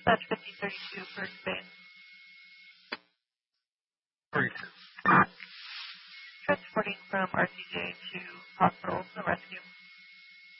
Dispatch 5032, first base. 32. Transporting from RCJ to